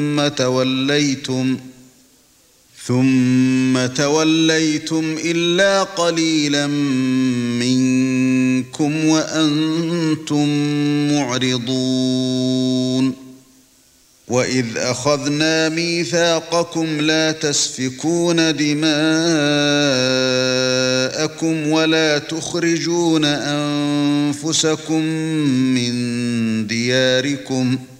ثُمَّ تَوَلَّيْتُمْ إِلَّا قَلِيلًا مِنكُمْ وَأَنْتُمْ مُعْرِضُونَ وَإِذْ أَخَذْنَا مِيثَاقَكُمْ لَا تَسْفِكُونَ دِمَاءَكُمْ وَلَا تُخْرِجُونَ أَنفُسَكُمْ مِنْ دِيَارِكُمْ